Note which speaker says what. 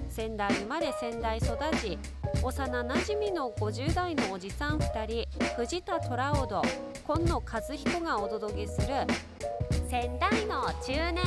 Speaker 1: 仙台生まれ仙台育ち、幼なじみの50代のおじさん2人、藤田虎雄と今野和彦がお届けする仙台の中年